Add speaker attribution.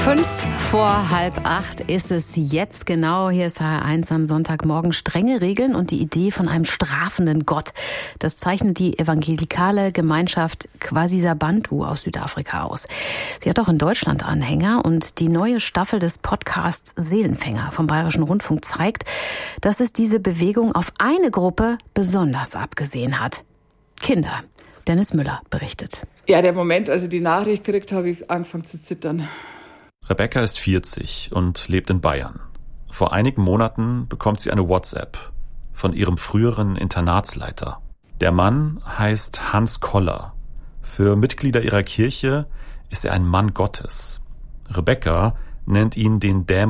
Speaker 1: 7:05 ist es jetzt genau. Hier ist HR1 am Sonntagmorgen. Strenge Regeln und die Idee von einem strafenden Gott. Das zeichnet die evangelikale Gemeinschaft Kwasisabantu aus Südafrika aus. Sie hat auch in Deutschland Anhänger und die neue Staffel des Podcasts Seelenfänger vom Bayerischen Rundfunk zeigt, dass es diese Bewegung auf eine Gruppe besonders abgesehen hat. Kinder. Dennis Müller berichtet.
Speaker 2: Ja, der Moment, als ich die Nachricht gekriegt habe, ich angefangen zu zittern.
Speaker 3: Rebecca ist 40 und lebt in Bayern. Vor einigen Monaten bekommt sie eine WhatsApp von ihrem früheren Internatsleiter. Der Mann heißt Hans Koller. Für Mitglieder ihrer Kirche ist er ein Mann Gottes. Rebecca nennt ihn den Dämon